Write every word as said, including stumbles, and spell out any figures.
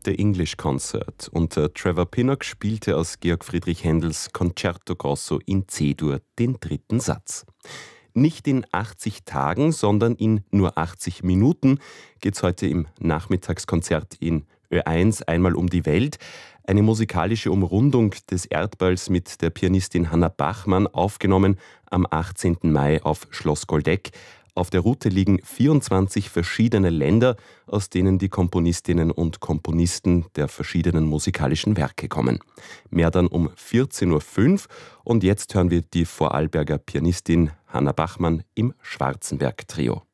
The English Concert. Und äh, Trevor Pinnock spielte aus Georg Friedrich Händels Concerto Grosso in C-Dur den dritten Satz. Nicht in achtzig Tagen, sondern in nur achtzig Minuten geht's heute im Nachmittagskonzert in Ö eins einmal um die Welt. Eine musikalische Umrundung des Erdballs mit der Pianistin Hanna Bachmann, aufgenommen am achtzehnten Mai auf Schloss Goldeck. Auf der Route liegen vierundzwanzig verschiedene Länder, aus denen die Komponistinnen und Komponisten der verschiedenen musikalischen Werke kommen. Mehr dann um vierzehn Uhr fünf und jetzt hören wir die Vorarlberger Pianistin Hanna Bachmann im Schwarzenberg-Trio.